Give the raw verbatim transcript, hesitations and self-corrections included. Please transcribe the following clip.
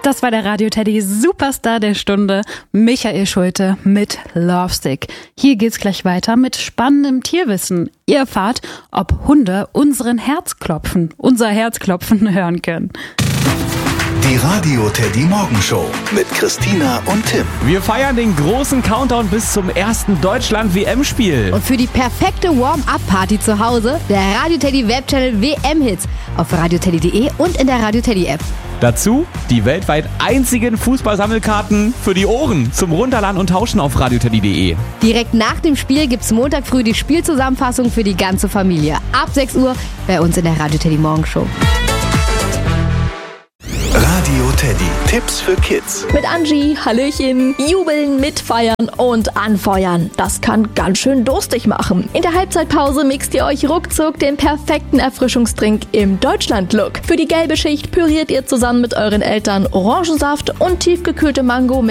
Das war der Radio Teddy Superstar der Stunde, Michael Schulte mit Lovestick. Hier geht's gleich weiter mit spannendem Tierwissen. Ihr erfahrt, ob Hunde unseren Herzklopfen, unser Herzklopfen hören können. Die Radio Teddy Morgenshow mit Christina und Tim. Wir feiern den großen Countdown bis zum ersten Deutschland-W M-Spiel. Und für die perfekte Warm-Up-Party zu Hause, der Radio Teddy Webchannel W M-Hits auf radioteddy punkt de und in der Radio Teddy App. Dazu die weltweit einzigen Fußballsammelkarten für die Ohren zum Runterladen und Tauschen auf radioteddy punkt de. Direkt nach dem Spiel gibt's Montag früh die Spielzusammenfassung für die ganze Familie. Ab sechs Uhr bei uns in der Radio Teddy Morgenshow. Radio Teddy. Tipps für Kids. Mit Angie, Hallöchen, jubeln, mitfeiern und anfeuern. Das kann ganz schön durstig machen. In der Halbzeitpause mixt ihr euch ruckzuck den perfekten Erfrischungsdrink im Deutschland-Look. Für die gelbe Schicht püriert ihr zusammen mit euren Eltern Orangensaft und tiefgekühlte Mango mit